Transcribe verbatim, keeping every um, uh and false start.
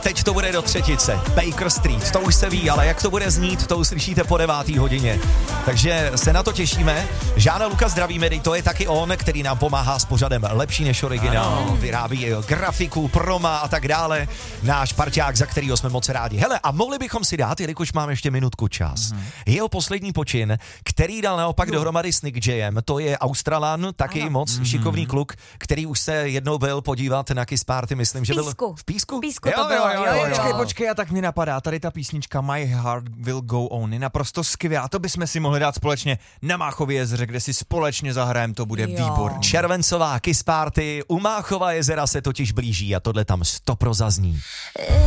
teď to bude do třetice. Baker Street, to už se ví, ale jak to bude znít, to uslyšíte po devátý hodině. Takže se na to těšíme. Žána Luka zdravíme, to je taky on, který nám pomáhá s pořadem Lepší než originál. Vyrábí grafiku, proma a tak dále. Náš parťák, za kterýho jsme moc rádi. Hele, a mohli bychom si dát, jelikož máme ještě minutku čas. Mm-hmm. Jeho poslední počin, který dal naopak no. dohromady s Nick Jayem, to je Australan, taky ano. moc mm-hmm. šikovný kluk, který už se jednou byl podívat na Kiss Party, myslím, že byl v Písku. Písku to bylo, jo, jo, jo, jo. Počkej, počkej, a tak mi napadá, tady ta písnička My Heart Will Go On je naprosto skvělá, to bychom si mohli dát společně na Máchově jezeře, kde si společně zahrajeme, to bude jo. výborný. Červencová Kiss Party, u Máchova jezera se totiž blíží a tohle tam stopro zazní.